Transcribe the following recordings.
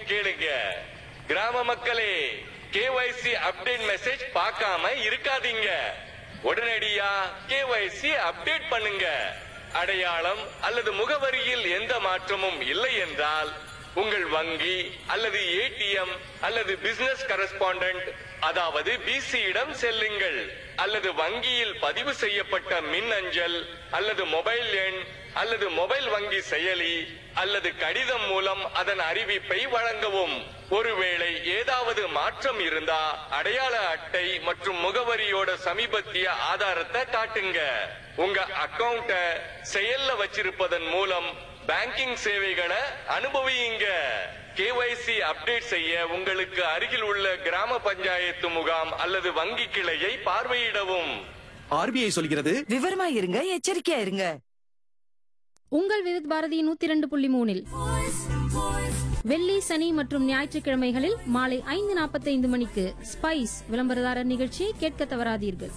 கேளுங்க. கிராம மக்களே, கேஒய்சி அப்டேட் மெசேஜ் பார்க்காம இருக்காதீங்க. உடனடியா கேஒய்சி அப்டேட் பண்ணுங்க. அடையாளம் அல்லது முகவரியில் எந்த மாற்றமும் இல்லை என்றால் உங்கள் வங்கி அல்லது ஏடிஎம் அல்லது பிசினஸ் கரஸ்பாண்டன்ட் அதாவது பிசியிடம் செல்லுங்கள். அல்லது வங்கியில் பதிவு செய்யப்பட்ட மின்னஞ்சல் அல்லது மொபைல் எண் அல்லது மொபைல் வங்கி செயலி அல்லது கடிதம் மூலம் அதன் அறிவிப்பை வழங்கவும். ஒருவேளை ஏதாவது மாற்றம் இருந்தா அடையாள அட்டை மற்றும் முகவரியோட சமீபத்திய ஆதாரத்தை காட்டுங்க. உங்க அக்கவுண்ட செயல்ல வச்சிருப்பதன் மூலம் பேங்கிங் சேவைகளை அனுபவியுங்க. கேஒய்சி அப்டேட் செய்ய உங்களுக்கு அருகில் உள்ள கிராம பஞ்சாயத்து முகாம் அல்லது வங்கி கிளையை பார்வையிடவும். ஆர்பிஐ சொல்கிறது, விவரமா இருங்க, எச்சரிக்கையா இருங்க. உங்கள் விருத் பாரதி 102.3 வெள்ளி, சனி மற்றும் ஞாயிற்றுக்கிழமைகளில் மாலை 5:45 மணிக்கு ஸ்பைஸ் விளம்பரதாரர் நிகழ்ச்சியை கேட்க தவறாதீர்கள்.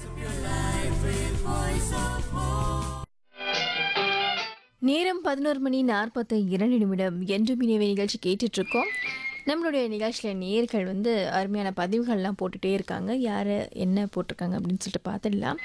நேரம் 11:42 என்றும் இணைய நிகழ்ச்சி கேட்டுட்டு இருக்கோம். நம்மளுடைய நிகழ்ச்சியில் நேயர்கள் அருமையான பதிவுகள்லாம் போட்டுகிட்டே இருக்காங்க. யார் என்ன போட்டிருக்காங்க அப்படின்னு சொல்லிட்டு பார்த்துடலாம்.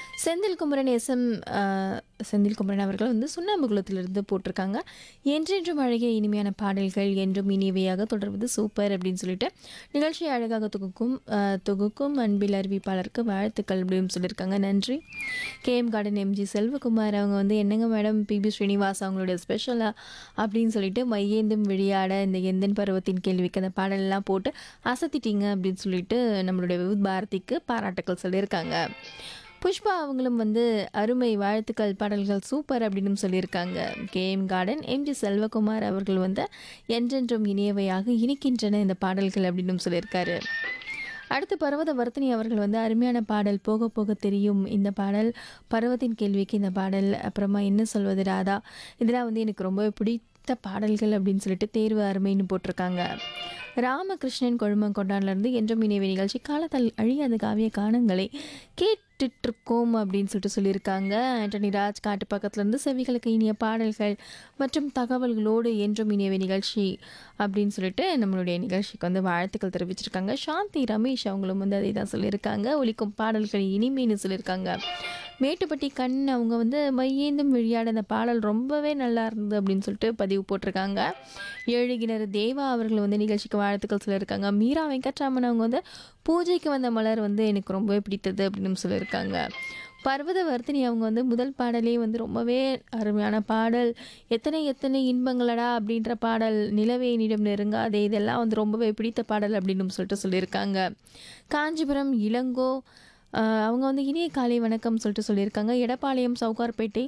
செந்தில்குமரன் அவர்கள் சுண்ணாம்புகுளத்திலிருந்து போட்டிருக்காங்க. என்றென்றும் அழகிய இனிமையான பாடல்கள் என்றும் இனியவையாக தொடர்வது சூப்பர் அப்படின்னு சொல்லிட்டு நிகழ்ச்சியை அழகாக தொகுக்கும் அன்பில் அறிவிப்பாளருக்கு வாழ்த்துக்கள் அப்படின்னு சொல்லியிருக்காங்க. நன்றி. கேஎம் கார்டன் எம்ஜி செல்வகுமார் அவங்க என்னங்க மேடம் பிபி ஸ்ரீனிவாஸ் அவங்களுடைய ஸ்பெஷலாக அப்படின்னு சொல்லிட்டு மையேந்தும் விளையாட இந்த எந்தன் பருவத்தின் கேள்விக்கு அந்த பாடலெல்லாம் போட்டு அசத்திட்டீங்க அப்படின்னு சொல்லிட்டு நம்மளுடைய விவித் பாரதிக்கு பாராட்டுக்கள் சொல்லியிருக்காங்க. புஷ்பா அவங்களும் அருமை வாழ்த்துக்கள், பாடல்கள் சூப்பர் அப்படின்னு சொல்லியிருக்காங்க. கேஎம் கார்டன் எம்ஜி செல்வகுமார் அவர்கள் என்றென்றும் இனியவையாக இனிக்கின்றன இந்த பாடல்கள் அப்படின்னு சொல்லியிருக்காரு. அடுத்து பர்வத வர்த்தினி அவர்கள் அருமையான பாடல் போக போக தெரியும் இந்த பாடல், பருவத்தின் கேள்விக்கு இந்த பாடல், அப்புறமா என்ன சொல்வது ராதா, இதெல்லாம் எனக்கு ரொம்ப பிடித்த பாடல்கள் அப்படின்னு சொல்லிட்டு தேர்வு அருமைன்னு போட்டிருக்காங்க. ராமகிருஷ்ணன் கொழுமங்கொண்டான்லேருந்து என்றும் இணைய நிகழ்ச்சி காலத்தால் அழியாத காவிய கானங்களை கேட்டுட்ருக்கோம் அப்படின்னு சொல்லியிருக்காங்க. ஆண்டனி ராஜ் காட்டு பக்கத்துலேருந்து செவிகளுக்கு இனிய பாடல்கள் மற்றும் தகவல்களோடு என்றும் இணைய நிகழ்ச்சி அப்படின்னு சொல்லிட்டு நம்மளுடைய நிகழ்ச்சிக்கு வாழ்த்துக்கள் தெரிவிச்சிருக்காங்க. சாந்தி ரமேஷ் அவங்களும் அதே தான் சொல்லியிருக்காங்க. ஒலிக்கும் பாடல்கள் இனிமேன்னு சொல்லியிருக்காங்க. மேட்டுப்பட்டி கண் அவங்க மையேந்தும் விளையாட அந்த பாடல் ரொம்பவே நல்லா இருந்தது அப்படின்னு சொல்லிட்டு பதிவு போட்டிருக்காங்க. ஏழுகிணறு தேவா அவர்கள் நிகழ்ச்சிக்கு வாழ்த்துக்கள் சொல்லியிருக்காங்க. மீரா வெங்கட்ராமன் அவங்க பூஜைக்கு வந்த மலர் எனக்கு ரொம்பவே பிடித்தது அப்படின்னு சொல்லியிருக்காங்க. பர்வத வர்த்தினி அவங்க முதல் பாடலே ரொம்பவே அருமையான பாடல், எத்தனை எத்தனை இன்பங்களடா அப்படின்ற பாடல், நிலவே நீடம் நெருங்காதே, இதெல்லாம் ரொம்பவே பிடித்த பாடல் அப்படின்னு சொல்லியிருக்காங்க. காஞ்சிபுரம் இளங்கோ அவங்க இனிய காலை வணக்கம் சொல்லியிருக்காங்க. எடப்பாளையம் சவுகார்பேட்டை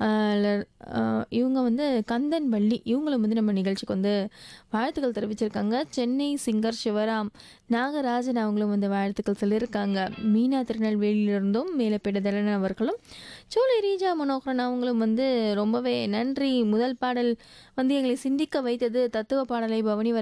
இவங்க கந்தன் வள்ளி இவங்களும் நம்ம நிகழ்ச்சிக்கு வாழ்த்துக்கள் தெரிவிச்சிருக்காங்க. சென்னை சிங்கர் சிவராம் நாகராஜன் அவங்களும் வாழ்த்துக்கள் சொல்லியிருக்காங்க. மீனா திருநெல்வேலியிலிருந்தும் மேலப்பேடதலன் அவர்களும் சோலை ரீஜா மனோகரன் அவங்களும் ரொம்பவே நன்றி, முதல் பாடல் எங்களை சிந்திக்க வைத்தது, தத்துவ பாடலை பவனி